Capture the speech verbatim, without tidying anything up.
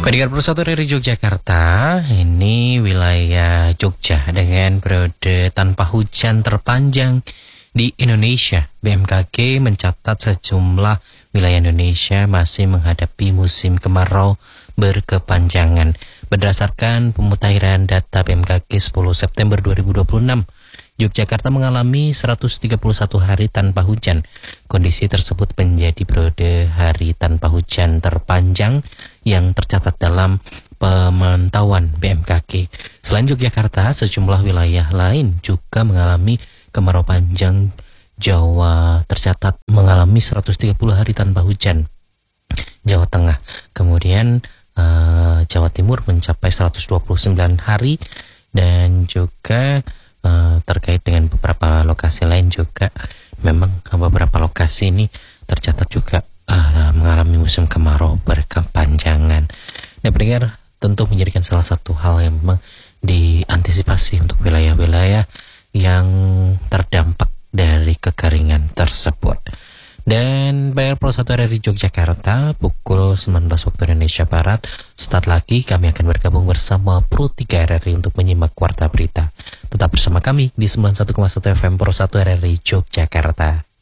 Pendengar Persatu dari Yogyakarta, ini wilayah Jogja dengan periode tanpa hujan terpanjang di Indonesia. B M K G mencatat sejumlah wilayah Indonesia masih menghadapi musim kemarau berkepanjangan. Berdasarkan pemutahiran data B M K G sepuluh September dua ribu dua puluh enam, Yogyakarta mengalami seratus tiga puluh satu hari tanpa hujan. Kondisi tersebut menjadi periode hari tanpa hujan terpanjang yang tercatat dalam pemantauan B M K G. Selain Yogyakarta, sejumlah wilayah lain juga mengalami kemarau panjang. Jawa tercatat mengalami seratus tiga puluh hari tanpa hujan. Jawa Tengah, kemudian uh, Jawa Timur mencapai seratus dua puluh sembilan hari, dan juga uh, terkait dengan beberapa lokasi lain juga memang beberapa lokasi ini tercatat juga uh, mengalami musim kemarau berkepanjangan. Nah, pendengar, tentu menjadikan salah satu hal yang memang diantisipasi untuk wilayah-wilayah yang terdampak dari kekeringan tersebut. Dan pendengar Persatu dari Yogyakarta, pukul sembilan belas waktu Indonesia Barat, start lagi kami akan bergabung bersama Pro tiga R R I untuk menyimak Warta Berita. Tetap bersama kami di sembilan puluh satu koma satu F M Persatu R R I Yogyakarta.